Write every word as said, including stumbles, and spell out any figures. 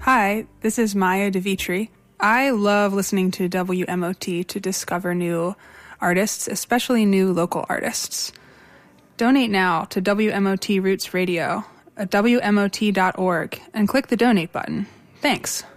Hi, this is Maya DeVitri. I love listening to W M O T to discover new artists, especially new local artists. Donate now to W M O T Roots Radio at W M O T dot org and click the donate button. Thanks.